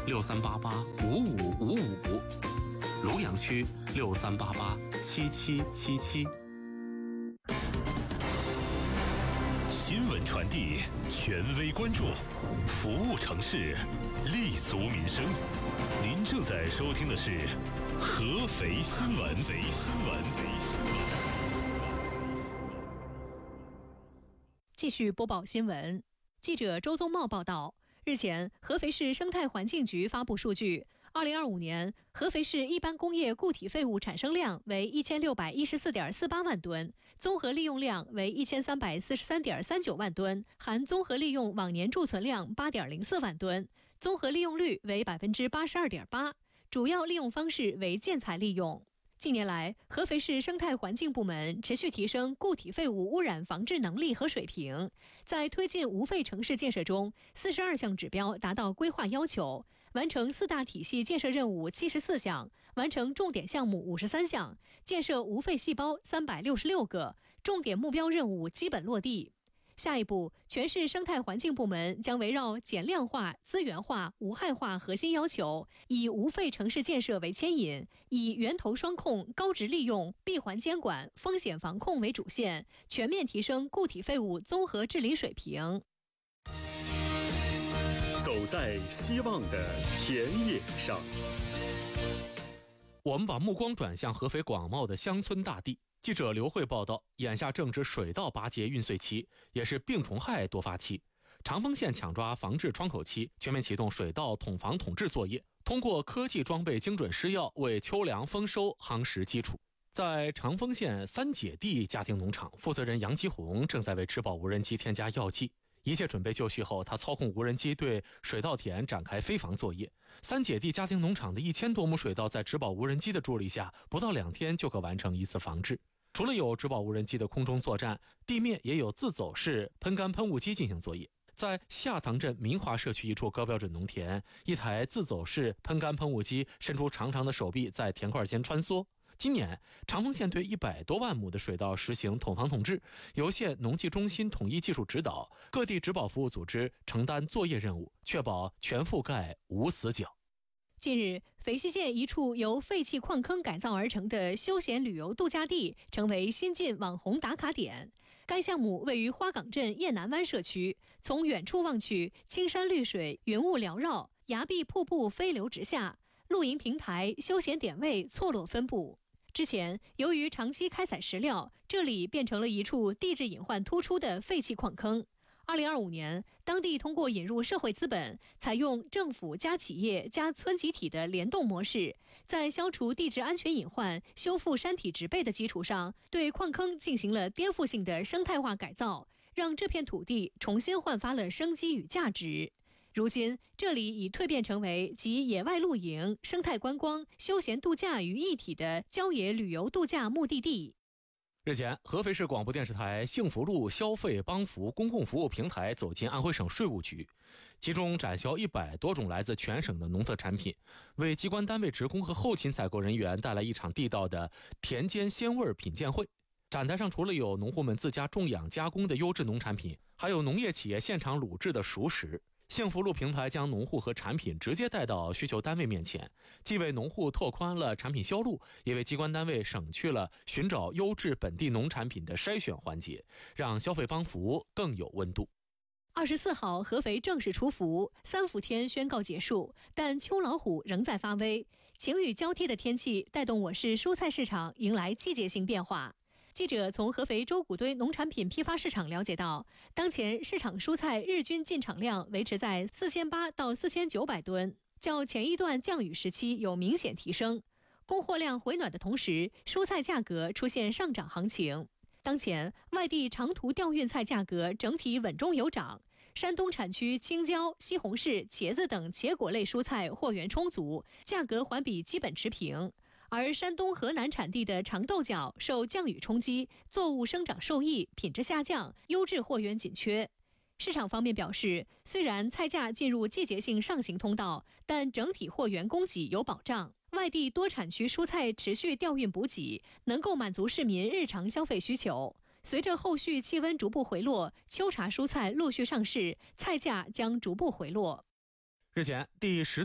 63885555，庐阳区63887777。 新闻传递，权威关注，服务城市，立足民生。您正在收听的是合肥新闻。 继续播报新闻。记者周宗茂报道，日前，合肥市生态环境局发布数据，2025年合肥市一般工业固体废物产生量为1614.48万吨，综合利用量为1343.39万吨，含综合利用往年贮存量8.04万吨，综合利用率为82.8%，主要利用方式为建材利用。近年来，合肥市生态环境部门持续提升固体废物污染防治能力和水平，在推进无废城市建设中，42项指标达到规划要求，完成4大体系建设任务74项，完成重点项目53项，建设无废细胞366个，重点目标任务基本落地。下一步，全市生态环境部门将围绕减量化、资源化、无害化核心要求，以无废城市建设为牵引，以源头双控、高值利用、闭环监管、风险防控为主线，全面提升固体废物综合治理水平。 走在希望的田野上， 我们把目光转向合肥广袤的乡村大地。记者刘慧报道，眼下正值水稻拔节运穗期，也是病虫害多发期。长丰县抢抓防治窗口期，全面启动水稻统防统治作业，通过科技装备精准施药，为秋粮丰收夯实基础。在长丰县三姐弟家庭农场，负责人杨吉红正在为植保无人机添加药剂。一切准备就绪后，他操控无人机对水稻田展开飞防作业。三姐弟家庭农场的1000多亩水稻在植保无人机的助力下，不到2天就可完成一次防治。除了有植保无人机的空中作战，地面也有自走式喷干喷雾机进行作业。在下塘镇民华社区一处高标准农田，一台自走式喷干喷雾机伸出长长的手臂在田块间穿梭。今年，长丰县对100多万亩的水稻实行统防统治，由县农技中心统一技术指导，各地植保服务组织承担作业任务，确保全覆盖无死角。 近日，肥西县一处由废弃矿坑改造而成的休闲旅游度假地成为新晋网红打卡点。该项目位于花岗镇雁南湾社区，从远处望去，青山绿水，云雾缭绕，崖壁瀑布飞流直下，露营平台、休闲点位错落分布。之前，由于长期开采石料，这里变成了一处地质隐患突出的废弃矿坑。2025年，当地通过引入社会资本，采用政府加企业加村集体的联动模式，在消除地质安全隐患、修复山体植被的基础上，对矿坑进行了颠覆性的生态化改造，让这片土地重新焕发了生机与价值。如今，这里已蜕变成为集野外露营、生态观光、休闲度假于一体的郊野旅游度假目的地。 日前，合肥市广播电视台幸福路消费帮扶公共服务平台走进安徽省税务局，集中展销100多种来自全省的农特产品，为机关单位职工和后勤采购人员带来一场地道的田间鲜味品鉴会。展台上除了有农户们自家种养加工的优质农产品，还有农业企业现场卤制的熟食。幸福路平台将农户和产品直接带到需求单位面前，既为农户拓宽了产品销路，也为机关单位省去了寻找优质本地农产品的筛选环节，让消费帮扶更有温度。 24号，合肥正式出伏，3伏天宣告结束，但秋老虎仍在发威。晴雨交替的天气带动我市蔬菜市场迎来季节性变化。记者从合肥周谷堆农产品批发市场了解到，当前市场蔬菜日均进场量维持在4800到4900吨，较前一段降雨时期有明显提升。供货量回暖的同时，蔬菜价格出现上涨行情。当前，外地长途调运菜价格整体稳中有涨，山东产区青椒、西红柿、茄子等茄果类蔬菜货源充足，价格环比基本持平。而山东、河南产地的长豆角受降雨冲击，作物生长受益，品质下降，优质货源紧缺。市场方面表示，虽然菜价进入季节性上行通道，但整体货源供给有保障。外地多产区蔬菜持续调运补给，能够满足市民日常消费需求。随着后续气温逐步回落，秋茶蔬菜陆续上市，菜价将逐步回落。 日前，第